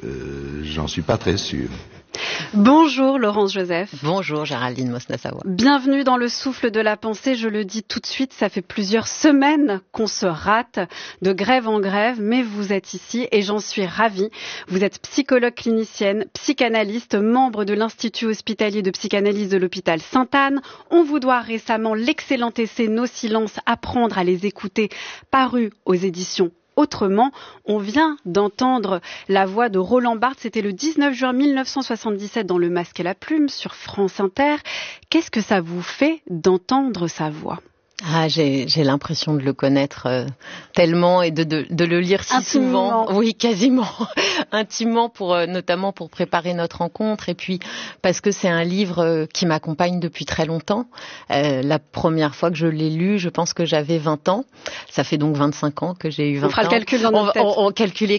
j'en suis pas très sûr. Bonjour Laurence Joseph. Bonjour Géraldine Mosna-Savoie. Bienvenue dans le souffle de la pensée, je le dis tout de suite, ça fait plusieurs semaines qu'on se rate de grève en grève, mais vous êtes ici et j'en suis ravie. Vous êtes psychologue clinicienne, psychanalyste, membre de l'Institut hospitalier de psychanalyse de l'hôpital Sainte-Anne. On vous doit récemment l'excellent essai Nos silences, apprendre à les écouter, paru aux éditions Autrement. On vient d'entendre la voix de Roland Barthes, c'était le 19 juin 1977 dans Le Masque et la Plume sur France Inter. Qu'est-ce que ça vous fait d'entendre sa voix ? J'ai l'impression de le connaître tellement et de le lire si souvent. Oui, quasiment. Intimement, notamment pour préparer notre rencontre et puis parce que c'est un livre qui m'accompagne depuis très longtemps. La première fois que je l'ai lu, je pense que j'avais 20 ans. Ça fait donc 25 ans que j'ai eu 20 ans. On fera le calcul dans notre tête. On calculer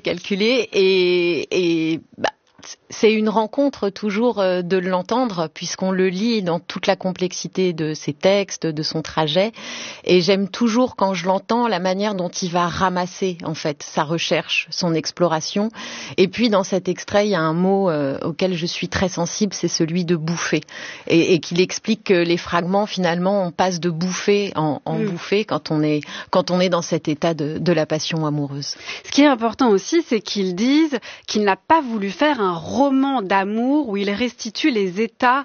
et c'est une rencontre toujours de l'entendre puisqu'on le lit dans toute la complexité de ses textes, de son trajet. Et j'aime toujours quand je l'entends la manière dont il va ramasser en fait sa recherche, son exploration. Et puis dans cet extrait, il y a un mot auquel je suis très sensible, c'est celui de bouffer. Et qu'il explique que les fragments finalement on passe de bouffer en bouffer quand on est dans cet état de la passion amoureuse. Ce qui est important aussi, c'est qu'ils disent qu'il n'a pas voulu faire un roman d'amour où il restitue les états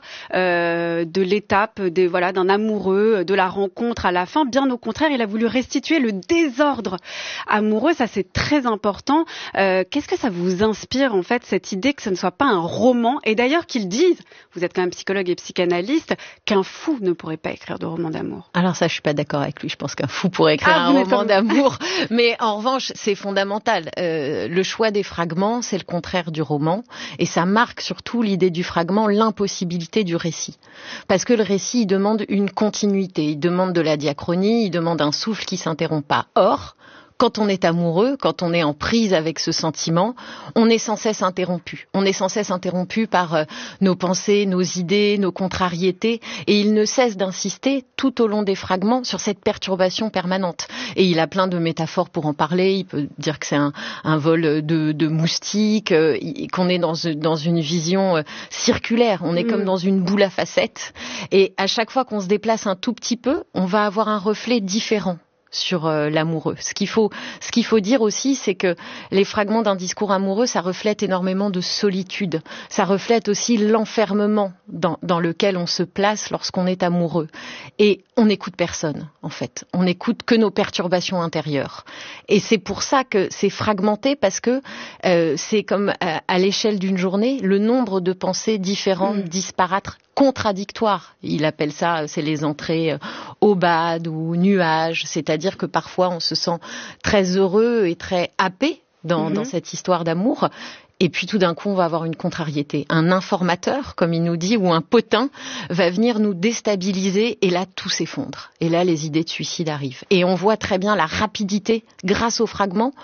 de l'étape d'un amoureux, de la rencontre à la fin. Bien au contraire, il a voulu restituer le désordre amoureux. Ça, c'est très important. Qu'est-ce que ça vous inspire, en fait, cette idée que ce ne soit pas un roman? Et d'ailleurs, qu'ils disent, vous êtes quand même psychologue et psychanalyste, qu'un fou ne pourrait pas écrire de roman d'amour. Alors ça, je suis pas d'accord avec lui. Je pense qu'un fou pourrait écrire un roman d'amour. Mais en revanche, c'est fondamental. Le choix des fragments, c'est le contraire du roman. Et ça marque surtout l'idée du fragment, l'impossibilité du récit. Parce que le récit, il demande une continuité, il demande de la diachronie, il demande un souffle qui s'interrompt pas. Or, quand on est amoureux, quand on est en prise avec ce sentiment, on est sans cesse interrompu. On est sans cesse interrompu par nos pensées, nos idées, nos contrariétés. Et il ne cesse d'insister tout au long des fragments sur cette perturbation permanente. Et il a plein de métaphores pour en parler. Il peut dire que c'est un vol de moustiques, qu'on est dans une vision circulaire. On est comme dans une boule à facettes. Et à chaque fois qu'on se déplace un tout petit peu, on va avoir un reflet différent sur l'amoureux. Ce qu'il faut dire aussi, c'est que les fragments d'un discours amoureux, ça reflète énormément de solitude. Ça reflète aussi l'enfermement dans lequel on se place lorsqu'on est amoureux. Et on n'écoute personne, en fait. On n'écoute que nos perturbations intérieures. Et c'est pour ça que c'est fragmenté, parce que c'est comme à l'échelle d'une journée, le nombre de pensées différentes, disparates, contradictoires. Il appelle ça, c'est les entrées aubades ou nuages, c'est-à-dire que parfois on se sent très heureux et très happé dans cette histoire d'amour. Et puis tout d'un coup, on va avoir une contrariété. Un informateur, comme il nous dit, ou un potin va venir nous déstabiliser et là, tout s'effondre. Et là, les idées de suicide arrivent. Et on voit très bien la rapidité, grâce aux fragments,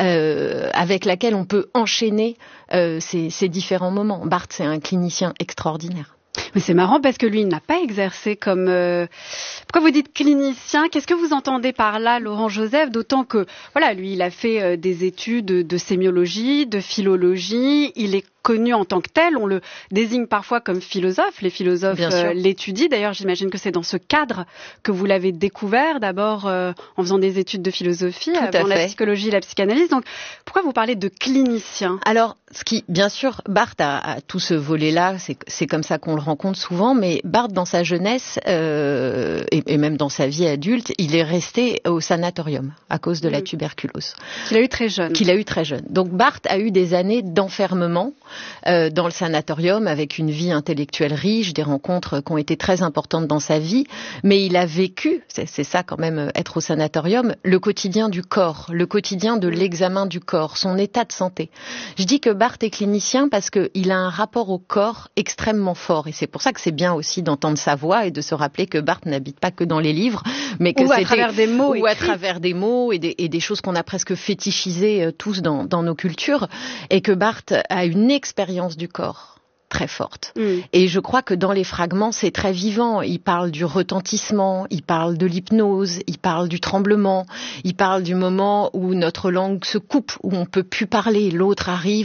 avec laquelle on peut enchaîner ces différents moments. Barthes, c'est un clinicien extraordinaire. Mais c'est marrant parce que lui, il n'a pas exercé comme... Pourquoi vous dites clinicien? Qu'est-ce que vous entendez par là, Laurent Joseph? D'autant que, voilà, lui, il a fait des études de sémiologie, de philologie. Il est connu en tant que tel. On le désigne parfois comme philosophe. Les philosophes l'étudient. D'ailleurs, j'imagine que c'est dans ce cadre que vous l'avez découvert, d'abord en faisant des études de philosophie, avant la psychologie et la psychanalyse. Donc, pourquoi vous parlez de clinicien? Alors, bien sûr, Barthes a tout ce volet-là. C'est comme ça qu'on le rencontre souvent. Mais Barthes, dans sa jeunesse et même dans sa vie adulte, il est resté au sanatorium à cause de la tuberculose. Qu'il a eu très jeune. Donc, Barthes a eu des années d'enfermement dans le sanatorium, avec une vie intellectuelle riche, des rencontres qui ont été très importantes dans sa vie, mais il a vécu, c'est ça quand même, être au sanatorium, le quotidien du corps, le quotidien de l'examen du corps, son état de santé. Je dis que Barthes est clinicien parce qu'il a un rapport au corps extrêmement fort, et c'est pour ça que c'est bien aussi d'entendre sa voix et de se rappeler que Barthes n'habite pas que dans les livres, mais que à travers des mots, à travers des mots et des choses qu'on a presque fétichisées tous dans nos cultures, et que Barthes a une expérience du corps très forte. Et je crois que dans les fragments, c'est très vivant. Il parle du retentissement, il parle de l'hypnose, il parle du tremblement, il parle du moment où notre langue se coupe, où on peut plus parler, l'autre arrive,